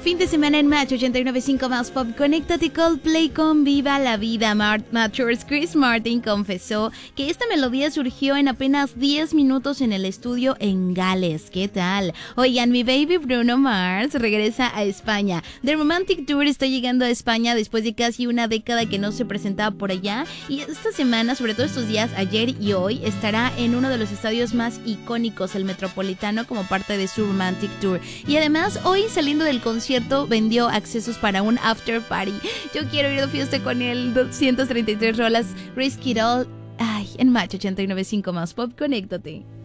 Fin de semana en Match 89.5 más Pop. Conéctate Coldplay con Viva la Vida. Matchers Chris Martin confesó que esta melodía surgió en apenas 10 minutos en el estudio en Gales. ¿Qué tal? Oigan, mi baby Bruno Mars regresa a España. The Romantic Tour está llegando a España después de casi una década que no se presentaba por allá. Y esta semana, sobre todo estos días, ayer y hoy, estará en uno de los estadios más icónicos, el Metropolitano, como parte de su Romantic Tour. Y además, hoy saliendo del concierto, vendió accesos para un after party. Yo quiero ir de fiesta con él. 233 rolas, Risk It All. Ay, en Match 89.5 más Pop, conéctate.